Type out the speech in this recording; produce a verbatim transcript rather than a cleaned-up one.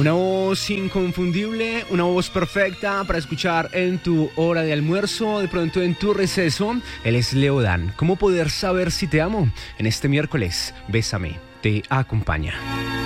Una voz inconfundible, una voz perfecta para escuchar en tu hora de almuerzo, de pronto en tu receso. Él es Leodan. ¿Cómo poder saber si te amo? En este miércoles, Bésame te acompaña.